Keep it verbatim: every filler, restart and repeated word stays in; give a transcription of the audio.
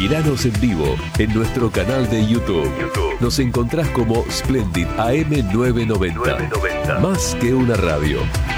Miranos en vivo en nuestro canal de YouTube. YouTube. Nos encontrás como Splendid A M novecientos noventa. Más que una radio.